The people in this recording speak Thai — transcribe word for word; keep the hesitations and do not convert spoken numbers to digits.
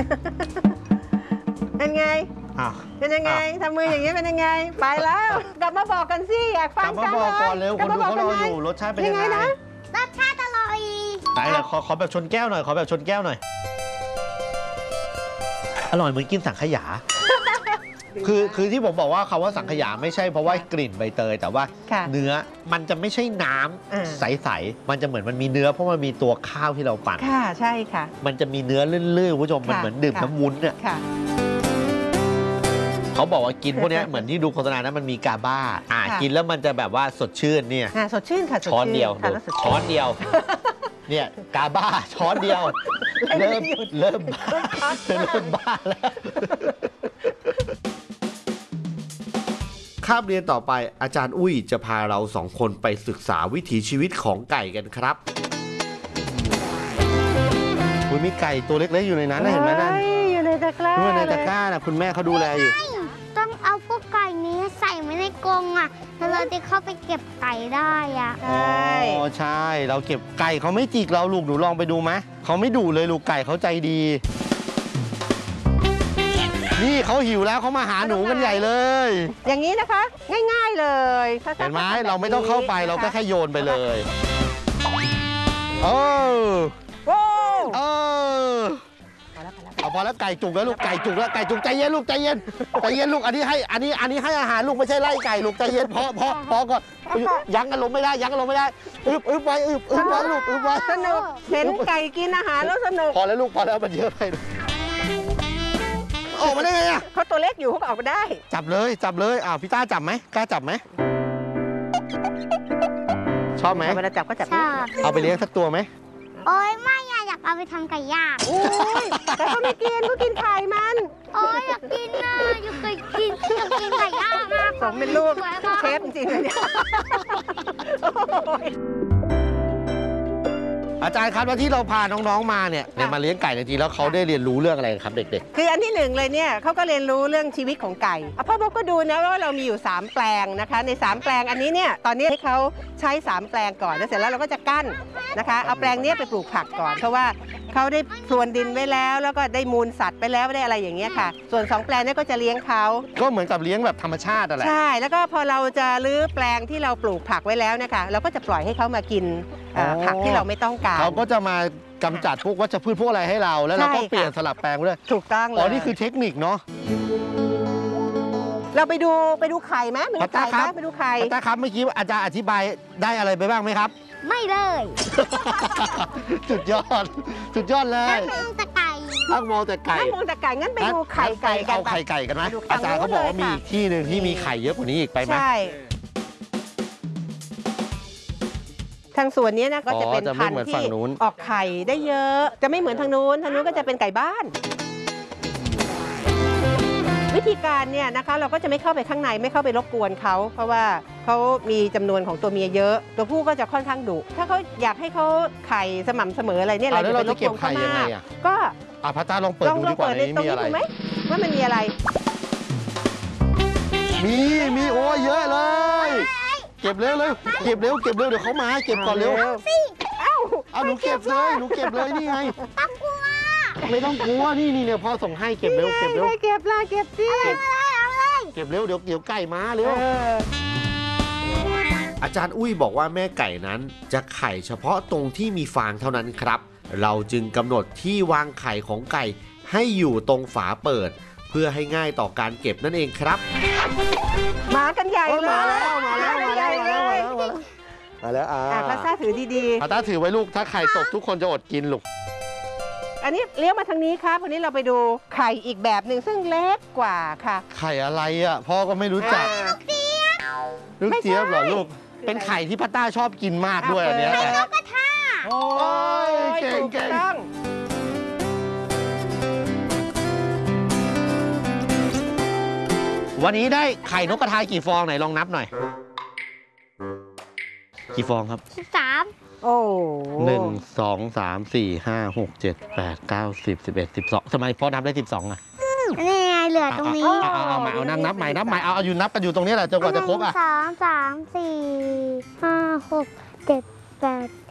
เป็นไงเป็นยังไงทำมืออย่างนี้เป็นยังไงไปแล้วกลับมาบอกกันสิอยากฟังจังเลยกลับมาบอกก่อนเร็วคนดูเขารออยู่รสชาติเป็นยังไงนะรสชาติอร่อยไหนขอขอแบบชนแก้วหน่อยขอแบบชนแก้วหน่อยอร่อยเหมือนกินสังขยาคือคือที่ผมบอกว่าคำว่าสังขยาไม่ใช่เพราะว่ากลิ่นใบเตยแต่ว่าเนื้อมันจะไม่ใช่น้ำใสๆมันจะเหมือนมันมีเนื้อเพราะมันมีตัวข้าวที่เราปั่นค่ะใช่ค่ะมันจะมีเนื้อลื่นๆคุณผู้ชมมันเหมือนดื่มน้ำวุ้นเนี่ยเขาบอกว่ากินพวกนี้เหมือนที่ดูโฆษณานะมันมีกาบ้าอ่ากินแล้วมันจะแบบว่าสดชื่นเนี่ยสดชื่นค่ะช้อนเดียวช้อนเดียวเนี่ยกาบ้าช้อนเดียวเริ่มเริ่มบ้าเริ่มบ้าแล้วคาบเรียนต่อไปอาจารย์อุ้ยจะพาเราสองคนไปศึกษาวิถีชีวิตของไก่กันครับคุณมีไก่ตัวเล็กๆอยู่ในนั้นเห็นไหมนั่นอยู่ในตะกร้าด้วยในตะกร้านะคุณแม่เขาดูแลอยู่ต้องเอาพวกไก่นี้ใส่ไว้ในกรงอ่ะแล้วเราจะเข้าไปเก็บไก่ได้อ่ะใช่อ๋อใช่เราเก็บไก่เขาไม่จิกเราลูกหนูลองไปดูไหมเขาไม่ดุเลยลูกไก่เขาใจดีนี่เขาหิวแล้วเขามาหาหนูกันใหญ่เลยอย่างนี้นะคะง่ายๆเลยเห็นไหมเราไม่ต้องเข้าไปเราก็แค่โยนไปเลยเออเออเอาพอแล้วไก่จุกแล้วลูกไก่จุกแล้วไก่จุกใจเย็นลูกใจเย็นใจเย็นลูกอันนี้ให้อันนี้อันนี้ให้อาหารลูกไม่ใช่ไล่ไก่ลูกใจเย็นพอพอพอก่อนยั้งอารมณ์ไม่ได้ยั้งอารมณ์ไม่ได้อึบอึบไว้อึบอึบไว้ลูกอึบไว้สนุกเห็นไก่กินอาหารแล้วสนุกพอแล้วลูกพอแล้วมันเยอะไปออกมาได้ไงอ่ะเขาตัวเล็กอยู่เขาออกมาได้จับเลยจับเลยอ้าวพี่ต้าจับไหมกล้าจับไหมชอบไหมเวลาจับก็จับเอาไปเลี้ยงสักตัวไหมโอ้ยไม่อยากเอาไปทำไก่ย่างแต่เขาไม่กินเขากินไข่มันโอ้ยอยากกินนะอยากกินอยากกินไก่ย่างมากสมเป็นลูกเชฟจริงเลยเนี่ยอาจารย์ครับแล้วที่เราพาน้องๆมาเนี่ยมาเลี้ยงไก่จริงๆแล้วเขาได้เรียนรู้เรื่องอะไรครับเด็กๆคืออันที่หนึ่งเลยเนี่ยเขาก็เรียนรู้เรื่องชีวิตของไก่พ่อบอกก็ดูนะว่าเรามีอยู่สามแปลงนะคะในสามแปลงอันนี้เนี่ยตอนนี้ให้เขาใช้สามแปลงก่อนแล้วเสร็จแล้วเราก็จะกั้นนะคะเอาแปลงนี้ไปปลูกผักก่อนเพราะว่าเขาได้พรวนดินไว้แล้วแล้วก็ได้มูลสัตว์ไปแล้วได้อะไรอย่างเงี้ยค่ะส่วนสองแปลงนี้ก็จะเลี้ยงเขาก็เหมือนกับเลี้ยงแบบธรรมชาติอะไรใช่แล้วก็พอเราจะรื้อแปลงที่เราปลูกผักไว้แล้วนะคะเราก็จะปล่อยให้เขามากินผักที่เราไม่ต้องการเขาก็จะมากำจัดพวกวัชพืชพวกอะไรให้เราแล้วเราก็เปลี่ยนสลับแปลงด้วยถูกต้องเลยอ๋อนี่คือเทคนิคเนาะเราไปดูไปดูไข่ไหมไปดูไข่ไหมไปดูไข่ป้าครับเมื่อกี้อาจารย์อธิบายได้อะไรไปบ้างไหมครับไม่เลยสุดยอดสุดยอดเลยนั่งมองแต่ไก่นั่งมองแต่ไก่นั่งมองแต่ไก่งั้นไปดูไข่ไก่กันเอาไข่ไก่กันไหมอาจารย์เขาบอกว่ามีอีกที่หนึ่งที่มีไข่เยอะกว่านี้อีกไปไหมใช่ทางส่วนนี้นะก็จะเป็นพันธุ์ที่ออกไข่ได้เยอะจะไม่เหมือนทางนู้นทางนู้นก็จะเป็นไก่บ้านวิธีการเนี่ยนะคะเราก็จะไม่เข้าไปข้างในไม่เข้าไปรบกวนเขาเพราะว่าเขามีจำนวนของตัวเมียเยอะตัวผู้ก็จะค่อนข้างดุถ้าเขาอยากให้เขาไข่สม่ำเสมออะไรเนี่ยเราจะไปรบกวนเขามากก็อ่ะพัตตาลองเปิดดูดีกว่าในนี้มีอะไรว่ามันมีอะไรมีมีโอ้เยอะเลยเก็บเร็วเลยเก็บเร็วเก็บเร็วเดี๋ยวเขามาเก็บก่อนเร็วเอ้าเอาหนูเก็บเลยหนูเก็บเลยนี่ไงต้องกลัวไม่ต้องกลัวนี่นี่เนี่ยพ่อส่งให้เก็บเร็วเก็บเร็วเก็บเลยเก็บสิเก็บเลยเก็บเร็วเดี๋ยวเดี๋ยวไก่มาเร็วอาจารย์อุ้ยบอกว่าแม่ไก่นั้นจะไข่เฉพาะตรงที่มีฟางเท่านั้นครับเราจึงกำหนดที่วางไข่ของไก่ให้อยู่ตรงฝาเปิดเพื่อให้ง่ายต่อการเก็บนั่นเองครับมากันใหญ่เลยมาแล้วมาแล้วมาแล้วมาแล้วมาแล้วอ่าพาต้าถือดีๆพาต้าถือไว้ลูกถ้าไข่ตกทุกคนจะอดกินลูกอันนี้เลี้ยวมาทางนี้ครับวันนี้เราไปดูไข่อีกแบบหนึ่งซึ่งเล็กกว่าค่ะไข่อะไรอ่ะพ่อก็ไม่รู้จักลูกเจี๊ยบลูกเจี๊ยบเหรอลูกเป็นไข่ที่พาต้าชอบกินมากด้วยอันนี้ไข่นกกระทาโอ้ยเก่งเก่งวันนี้ได้ไข่นกกระทากี่ฟองไหนลองนับหน่อยกี่ฟองครับสามโอ้หนึ่งสองสามสี่ห้าหกเจ็ดแปดเก้าสิบสิบเอ็ดสิบสองทำไมพ่อนับได้สิบสองอ่ะนี่ไงเหลือตรงนี้เอาเอาเอาเอานั่งนับใหม่นับใหม่เอาเอาอยู่นับกันอยู่ตรงนี้แหละจนกว่าจะครบอ่ะสองสามสี่ห้าหกเจ็ดแปด